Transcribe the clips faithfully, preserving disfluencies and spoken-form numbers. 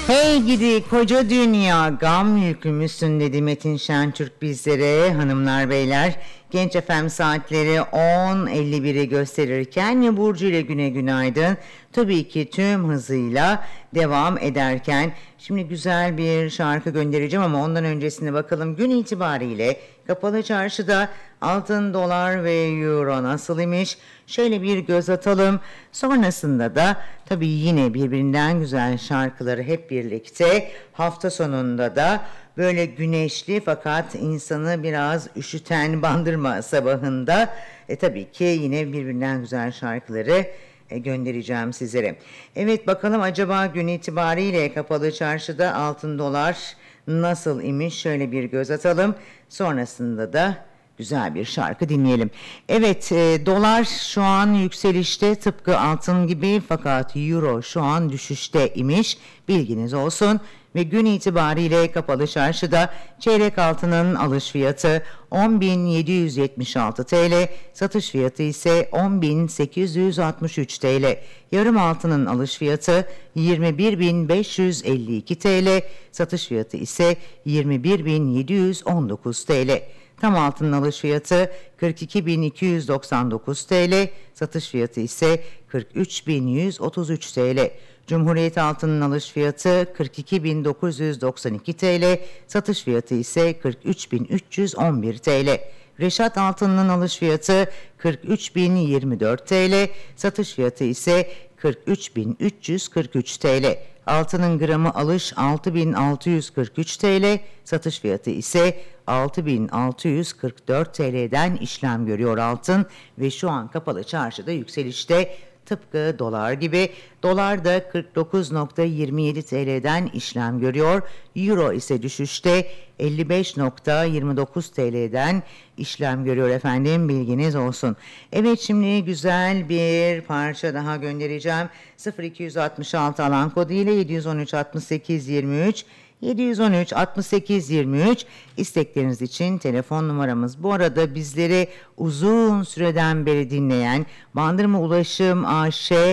Hey gidi koca dünya, gam yükü müsün dedi Metin Şentürk bizlere. Hanımlar beyler, Genç F M saatleri on elli biri gösterirken Burcu ile güne günaydın tabii ki tüm hızıyla devam ederken şimdi güzel bir şarkı göndereceğim ama ondan öncesine bakalım gün itibariyle kapalı çarşıda altın, dolar ve euro nasıl imiş? Şöyle bir göz atalım. Sonrasında da tabii yine birbirinden güzel şarkıları hep birlikte hafta sonunda da böyle güneşli fakat insanı biraz üşüten Bandırma sabahında e, tabii ki yine birbirinden güzel şarkıları e, göndereceğim sizlere. Evet bakalım acaba gün itibariyle kapalı çarşıda altın, dolar nasıl imiş? Şöyle bir göz atalım. Sonrasında da güzel bir şarkı dinleyelim. Evet e, dolar şu an yükselişte tıpkı altın gibi fakat euro şu an düşüşte imiş. Bilginiz olsun. Ve gün itibariyle kapalı çarşıda çeyrek altının alış fiyatı on bin yedi yüz yetmiş altı TL, satış fiyatı ise on bin sekiz yüz altmış üç TL. Yarım altının alış fiyatı yirmi bir bin beş yüz elli iki TL, satış fiyatı ise yirmi bir bin yedi yüz on dokuz TL. Tam altının alış fiyatı kırk iki bin iki yüz doksan dokuz TL, satış fiyatı ise kırk üç bin yüz otuz üç TL. Cumhuriyet altının alış fiyatı kırk iki bin dokuz yüz doksan iki TL, satış fiyatı ise kırk üç bin üç yüz on bir TL. Reşat altının alış fiyatı kırk üç bin yirmi dört TL, satış fiyatı ise kırk üç bin üç yüz kırk üç TL. Altının gramı alış altı bin altı yüz kırk üç TL, satış fiyatı ise altı bin altı yüz kırk dört T L'den işlem görüyor altın ve şu an kapalı çarşıda yükselişte. Tıpkı dolar gibi. Dolar da kırk dokuz virgül yirmi yedi T L'den işlem görüyor. Euro ise düşüşte elli beş virgül yirmi dokuz T L'den işlem görüyor efendim, bilginiz olsun. Evet şimdi güzel bir parça daha göndereceğim. sıfır iki altı altı alan kodu ile yedi on üç altmış sekiz yirmi üç yedi on üç altmış sekiz yirmi üç istekleriniz için telefon numaramız. Bu arada bizleri uzun süreden beri dinleyen Bandırma Ulaşım A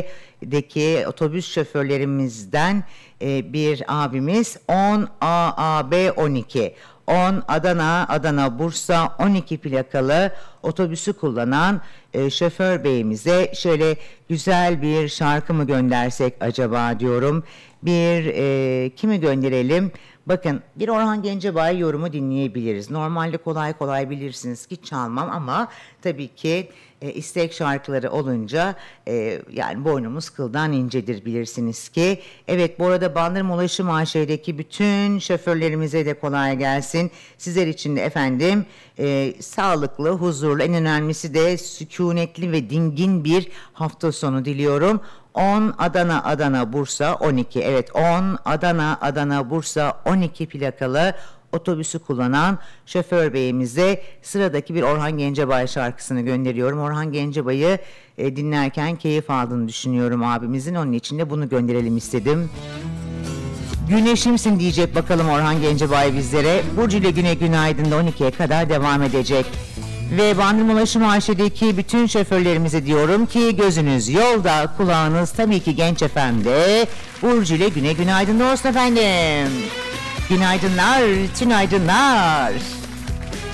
Ş'deki otobüs şoförlerimizden e, bir abimiz on A A B on iki on Adana, Adana, Bursa on iki plakalı otobüsü kullanan e, şoför beyimize şöyle güzel bir şarkı mı göndersek acaba diyorum. Bir e, kimi gönderelim? Bakın bir Orhan Gencebay yorumu dinleyebiliriz. Normalde kolay kolay bilirsiniz ki çalmam ama tabii ki e, istek şarkıları olunca e, yani boynumuz kıldan incedir bilirsiniz ki. Evet bu arada Bandırma Ulaşım A Ş'deki bütün şoförlerimize de kolay gelsin. Sizler için de efendim e, sağlıklı, huzurlu, en önemlisi de sükunetli ve dingin bir hafta sonu diliyorum. on Adana, Adana, Bursa on iki. Evet on Adana, Adana, Bursa on iki plakalı otobüsü kullanan şoför beyimize sıradaki bir Orhan Gencebay şarkısını gönderiyorum. Orhan Gencebay'ı e, dinlerken keyif aldığını düşünüyorum abimizin. Onun için de bunu gönderelim istedim. Güneşimsin diyecek bakalım Orhan Gencebay bizlere. Burcu ile güne günaydın da on ikiye kadar devam edecek. Ve Bandırma Ulaşım A Ş'deki bütün şoförlerimize diyorum ki gözünüz yolda, kulağınız tabii ki Genç F M'de. Burcu ile güne günaydın olsun efendim. Günaydınlar, tünaydınlar.